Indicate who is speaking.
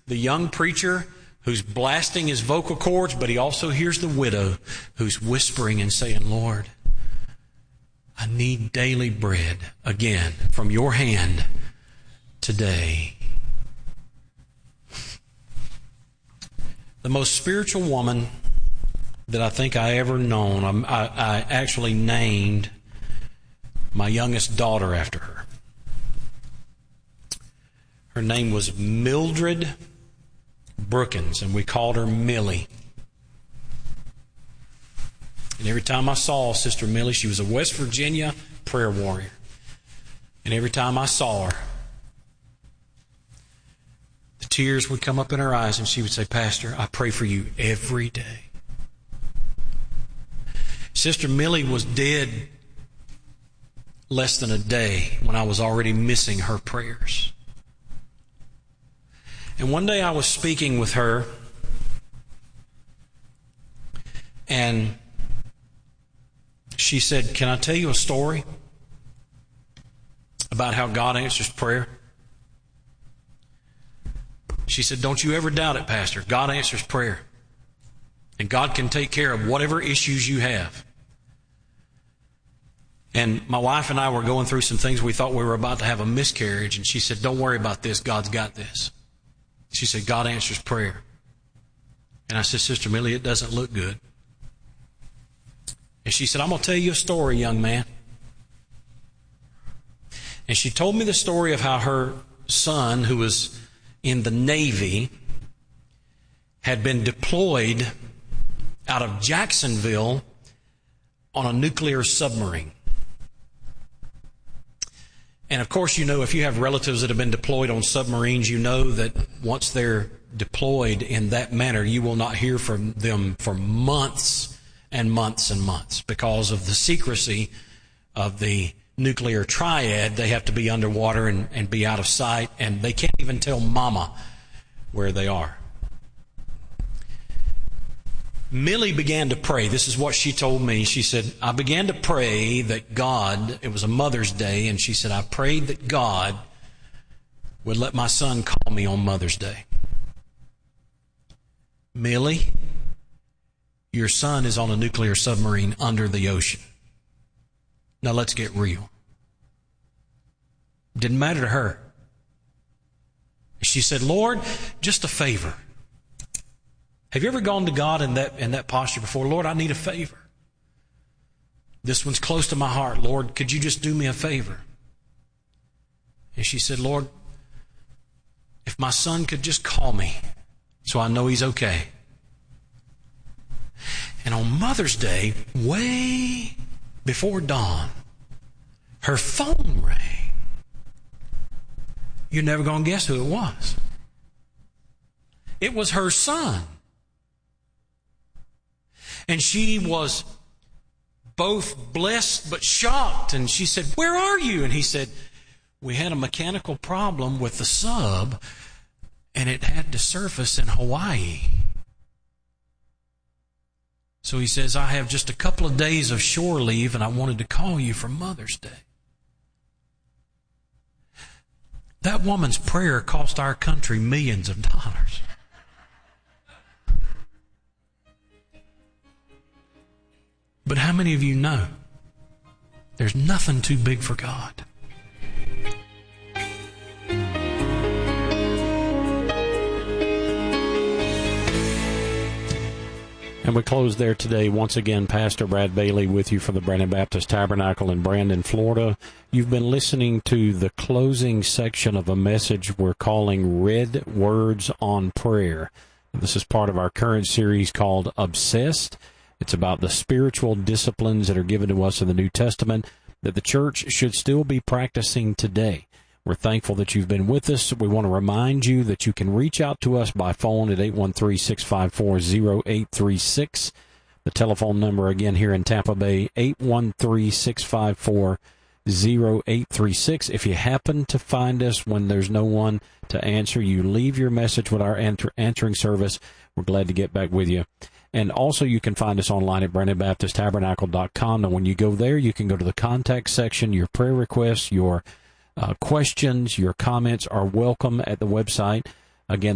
Speaker 1: the young preacher who's blasting his vocal cords, but he also hears the widow who's whispering and saying, Lord, I need daily bread again from your hand today. The most spiritual woman that I think I ever known, I actually named my youngest daughter after her. Her name was Mildred Brookins, and we called her Millie. And every time I saw Sister Millie, she was a West Virginia prayer warrior. And every time I saw her, the tears would come up in her eyes, and she would say, Pastor, I pray for you every day. Sister Millie was dead less than a day when I was already missing her prayers. And one day I was speaking with her, and she said, can I tell you a story about how God answers prayer? She said, don't you ever doubt it, Pastor. God answers prayer. And God can take care of whatever issues you have. And my wife and I were going through some things. We thought we were about to have a miscarriage. And she said, don't worry about this. God's got this. She said, God answers prayer. And I said, Sister Millie, it doesn't look good. And she said, I'm going to tell you a story, young man. And she told me the story of how her son, who was in the Navy, had been deployed out of Jacksonville on a nuclear submarine. And of course, you know, if you have relatives that have been deployed on submarines, you know that once they're deployed in that manner, you will not hear from them for months and months and months because of the secrecy of the nuclear triad. They have to be underwater and be out of sight, and they can't even tell Mama where they are. Millie began to pray. This is what she told me. She said, I began to pray that God, it was a Mother's Day, and she said, I prayed that God would let my son call me on Mother's Day. Millie, your son is on a nuclear submarine under the ocean. Now let's get real. Didn't matter to her. She said, Lord, just a favor. Have you ever gone to God in that posture before? Lord, I need a favor. This one's close to my heart. Lord, could you just do me a favor? And she said, Lord, if my son could just call me so I know he's okay. And on Mother's Day, way before dawn, her phone rang. You're never going to guess who it was. It was her son. And she was both blessed but shocked. And she said, where are you? And he said, we had a mechanical problem with the sub, and it had to surface in Hawaii. So he says, I have just a couple of days of shore leave, and I wanted to call you for Mother's Day. That woman's prayer cost our country millions of dollars. But how many of you know there's nothing too big for God? And we close there today. Once again, Pastor Brad Bailey with you from the Brandon Baptist Tabernacle in Brandon, Florida. You've been listening to the closing section of a message we're calling Red Words on Prayer. This is part of our current series called Obsessed. It's about the spiritual disciplines that are given to us in the New Testament that the church should still be practicing today. We're thankful that you've been with us. We want to remind you that you can reach out to us by phone at 813-654-0836. The telephone number again here in Tampa Bay, 813-654-0836. If you happen to find us when there's no one to answer, you leave your message with our answering service. We're glad to get back with you. And also you can find us online at BrandonBaptistTabernacle.com. Now when you go there, you can go to the contact section. Your prayer requests, your questions, your comments are welcome at the website. Again,